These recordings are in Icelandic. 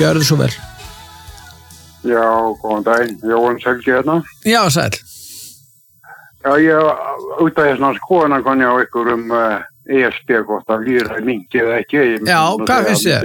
Gjörðu svo vel. Já, góðan daginn, Jóhann Selgi hérna. Já, sæl. Já, ég út af þessna skoðanakonni á ykkur ESB hvort að lýðræði minnki eða ekki. Já, hvað finnst þér?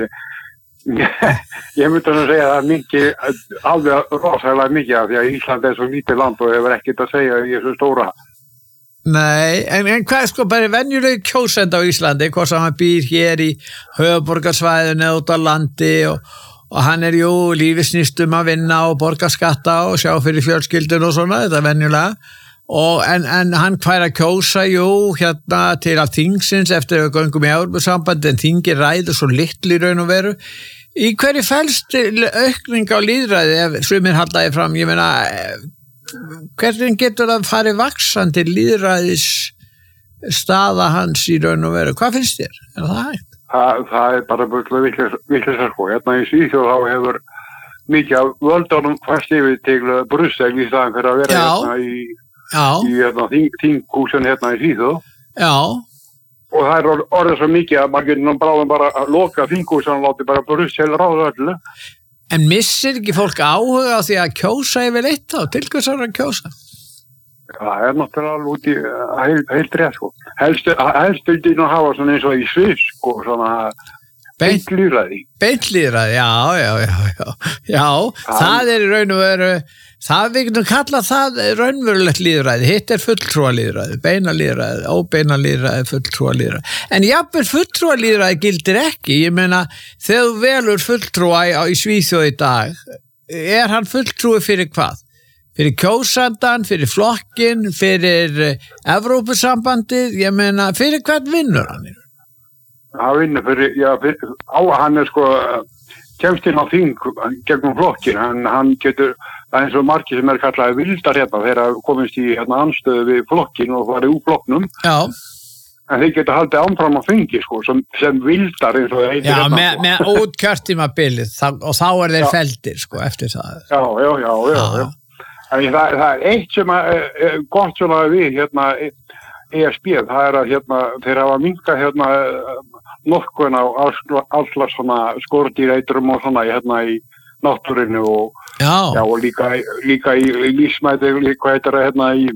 Ég myndi að segja að það minnki alveg rosalega mikið af því að Ísland svo lítið land og hefur ekkert að segja í þessu stóra. Nei, en hvað sko bara venjuleg kjósend á Íslandi, hvort sem hann býr hér í höfuðborgarsvæðinu út á landi og hann jú lífið snýst að vinna og borga skatta og sjá fyrir fjölskyldun og svona, þetta venjulega en hann fær að kjósa hérna til að þingsins eftir að göngum í Evrópusambandi en þingir ræður svo litlu í raun og veru. Í hverju felst aukning á lýðræði ef sumir haldaði fram, ég meina hvernig getur það farið vaxandi lýðræðis staða hans í raun og veru? Hvað finnst þér? Er það hægt? Það bara búinlega villisar sko. Hérna í Svíþjóð þá hefur mikið af völdunum fast yfir til Brussel í staðan fyrir að vera hérna í þinghúsin hérna í Svíþjóð. Já. Og það orðið svo mikið að maður getur bráðum bara að loka þinghúsin og láti bara Brussel ráða öllu. En missir ekki fólk áhuga á því að kjósa yfir eitt þá? Til hvers að kjósa? Það náttúrulega alveg út í heilt rétt sko. Helst vildi nú hafa svona eins og í Sviss sko, svona beint lýðræði. Beint lýðræði, já. Það í raun og veru, það við getum kallað það raunverulegt lýðræði. Hitt fulltrúa lýðræði, beina lýðræði, óbeina lýðræði, fulltrúa lýðræði. En jafnvel fulltrúa lýðræði gildir ekki. Ég meina, þegar þú velur fulltrúa í Svíþjóð í dag, hann fulltrúi fyrir hvað? Fyrir kjósandan, fyrir flokkin, fyrir Evrópusambandið, ég meina, fyrir hvern vinnur hann? Hann vinnur hann sko, kemst inn á þing gegnum flokkin, hann getur, það eins og margir sem kallaði vildar hérna, þegar komist í anstöðu við flokkin og farið úr flokknum. Já. En þeir geta haldið áfram á þingi, sko, sem vildar eins og heitir hérna. Já, með útkjörtímabilið, og þá þeir feldir, sko, eftir það. Já. En það eitt sem gott svona við hérna ESB, það að hérna þeir hafa minnkað notkun á allar svona skordýreitrum og svona hérna í náttúrinu og líka í lífsmæti líka heitir hérna í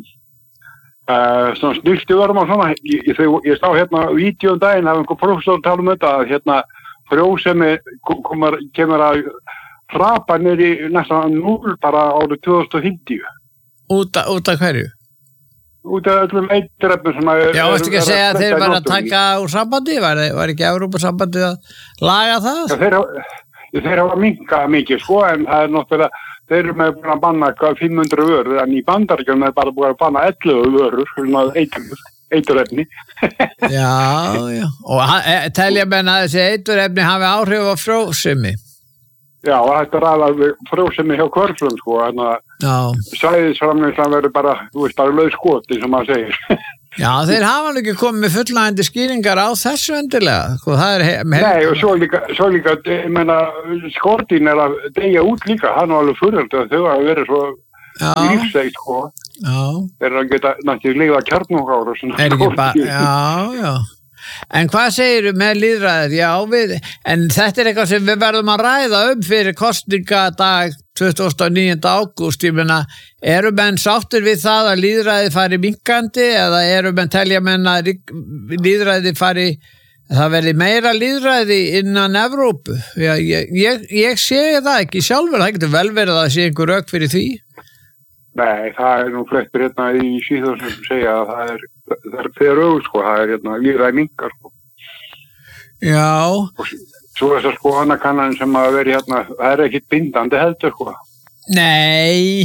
svona snyrtivörum og svona. Ég sá hérna vídeó daginn af einhver prófessor tala þetta að hérna frjósemi kemur að hrapa niður í næstan 0 bara árið 2050. Út af hverju? Út af öllum eiturefnum sem Já, veistu ekki að segja að þeir var að taka úr sambandi? Var ekki Evrópusambandið að laga það? Já, þeir hafa minnkað mikið, sko, en það náttúrulega, þeir eru með búin að banna 500 vörur, en í Bandaríkjunum er bara búin að banna 11 vörur, eiturefni. Já, og telja menn að þessi eiturefni hafi áhrif á frjósemi? Já, þetta alveg frjósemi hjá körlum, sko, en að sæðisframleiðslan verður bara, bara laus sem maður segir. Já, þeir hafa ekki komið með fullnægjandi skýringar á þessu endilega. Sko, Nei, og svo líka, ég meina, skordýn að deyja út líka, hann var alveg furðult að þau hafa verið svo lífsegt, sko. Já. Þeir geta náttúrulega líka kjarnungár og svona. Já. En hvað segirðu með lýðræðið? Já, en þetta eitthvað sem við verðum að ræða fyrir kosningadag 29. ágúst, ég meina, eru menn sáttir við það að lýðræðið fari minnkandi eða eru menn telja menn að lýðræðið fari, það verði meira lýðræði innan Evrópu? Já, ég sé það ekki sjálfur, það getur vel verið að sé einhver rök fyrir því. Nei, það nú flestir hérna í Svíþjóð sem segja að það er fyrir sko, það hérna lýðræði minnkar, sko. Já. Og svo þessar sko annakannan sem að veri hérna, það er ekkit bindandi heldur, sko. Nei,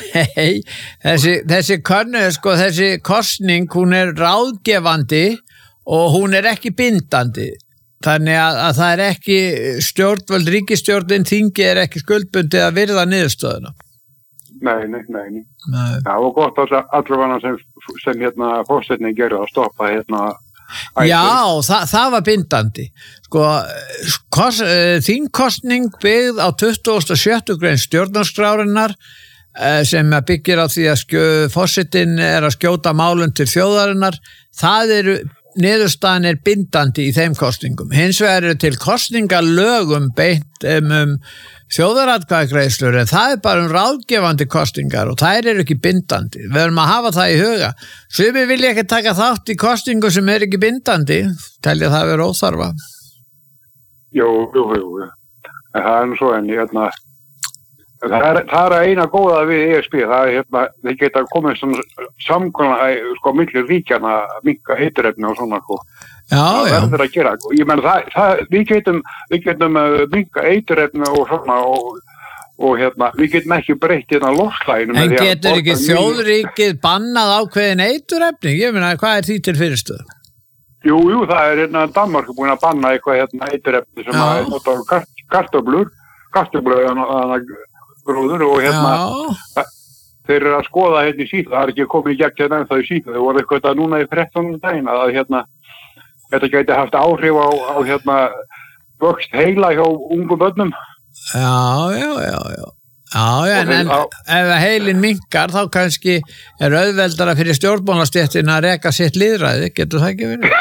þessi könnu, sko, þessi kosning, hún er ráðgefandi og hún er ekki bindandi. Þannig að það er ekki stjórnvöld, ríkisstjórnin, þingi er ekki skuldbundið að virða niðurstöðuna. Nei. Það var gott allavega sem hérna fórsetning gerði að stoppa hérna. Já, það var bindandi. Sko, þingkosning byggð á 27. grein stjórnarskrárinnar sem byggir á því að fórsetin að skjóta málum til þjóðarinnar. Það niðurstaðan er bindandi í þeim kosningum. Hins vegar eru til kosningalögum beint þjóðaratkvæðagreiðslur en það er bara ráðgefandi kosningar og þær eru ekki bindandi. Við erum að hafa það í huga. Sumir vilja ekki taka þátt í kosningu sem er ekki bindandi, telja það vera óþarfa. Jú. Það er nú svo en það er eina góða við ESB, það er þeir geta komið svona samkomulag sko milli ríkjanna að minnka eiturefni og svona sko. Það verður að gera. Ég meina við getum minnka eiturefni og svona og við getum ekki breytt loftslaginu. En getur ekki þjóðríkið bannað ákveðin eiturefni? Ég meina hvað er því til fyrirstöðu? Jú, það er Danmark búin að banna eitthvað eiturefni sem að nota kartöflur gróður og þeir eru að skoða í síðu, það er ekki komið í gegn ennþá í síðu, þau voru eitthvað núna í 13. daginn að þetta gæti haft áhrif á vöxt heila hjá ungum börnum. Já, en ef heilin minnkar þá kannski er auðveldara fyrir stjórnmálastéttin að reka sitt lýðræði, getur það ekki verið?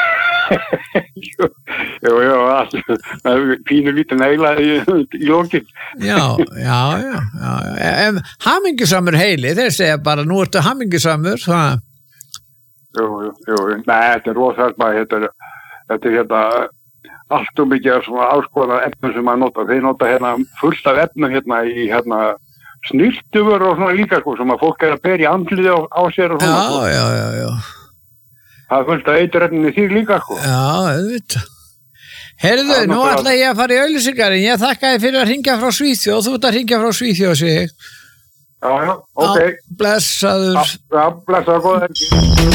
Jú, pínu lítinn heila í lokin. Já. Hamingjusamur heili, þeir segja bara, nú ertu hamingjusamur. Jú. Nei, þetta er rosalega, þetta er allt mikið svona áskoðað efnum sem að nota. Þeir nota fullt af efnum í snyrtuvör og svona líka sem að fólk er að bera í andliði á sér og svona. Já. Það er fullt af eiturefni því líka sko. Já, auðvitað. Heyrðu, nú ætla ég að fara í auglýsingar en ég þakka þér fyrir að hringja frá Svíþjóð og þú ert að hringja frá Svíþjóð, sig. Já, ok. Blessaður. Já, blessaður, góða helgi.